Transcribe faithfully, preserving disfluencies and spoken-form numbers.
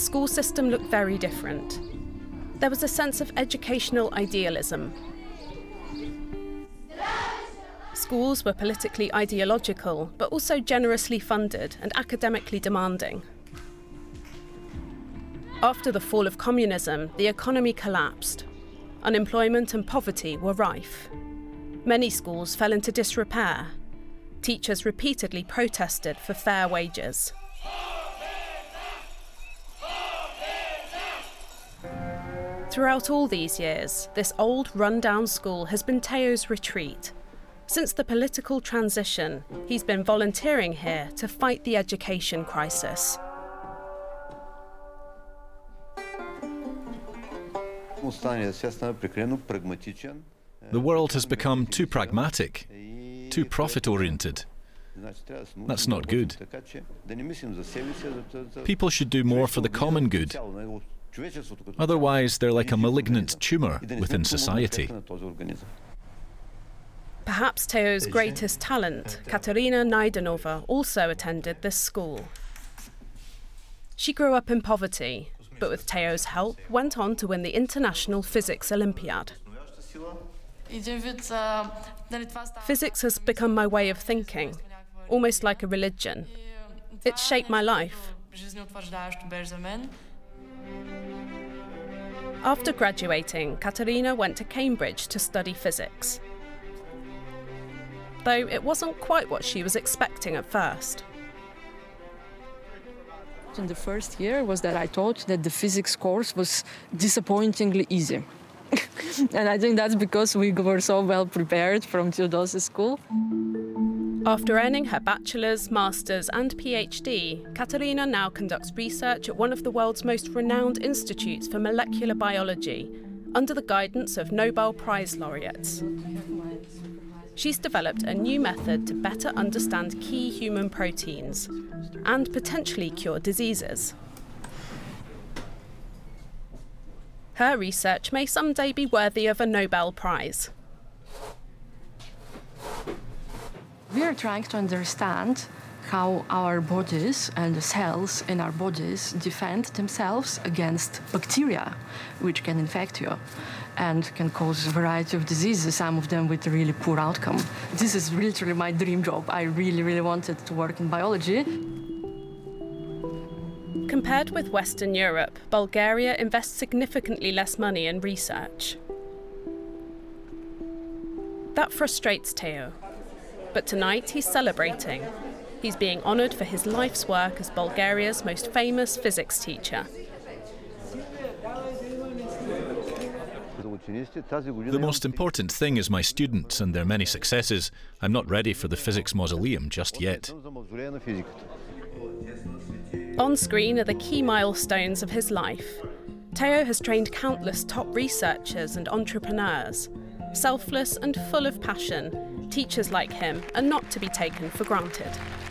school system looked very different. There was a sense of educational idealism. Schools were politically ideological, but also generously funded and academically demanding. After the fall of communism, the economy collapsed. Unemployment and poverty were rife. Many schools fell into disrepair. Teachers repeatedly protested for fair wages. Throughout all these years, this old, run-down school has been Teo's retreat. Since the political transition, he's been volunteering here to fight the education crisis. The world has become too pragmatic, too profit-oriented. That's not good. People should do more for the common good. Otherwise, they're like a malignant tumour within society. Perhaps Teo's greatest talent, Katerina Najdenova, also attended this school. She grew up in poverty, but with Teo's help, went on to win the International Physics Olympiad. Physics has become my way of thinking, almost like a religion. It's shaped my life. After graduating, Katerina went to Cambridge to study physics. Though it wasn't quite what she was expecting at first. In the first year was that I thought that the physics course was disappointingly easy. And I think that's because we were so well prepared from Theodosius school. After earning her bachelor's, master's and PhD, Katerina now conducts research at one of the world's most renowned institutes for molecular biology, under the guidance of Nobel Prize laureates. She's developed a new method to better understand key human proteins and potentially cure diseases. Her research may someday be worthy of a Nobel Prize. We are trying to understand how our bodies and the cells in our bodies defend themselves against bacteria, which can infect you and can cause a variety of diseases, some of them with a really poor outcome. This is literally my dream job. I really, really wanted to work in biology. Compared with Western Europe, Bulgaria invests significantly less money in research. That frustrates Teo. But tonight he's celebrating. He's being honoured for his life's work as Bulgaria's most famous physics teacher. The most important thing is my students and their many successes. I'm not ready for the physics mausoleum just yet. On screen are the key milestones of his life. Teo has trained countless top researchers and entrepreneurs. Selfless and full of passion, teachers like him are not to be taken for granted.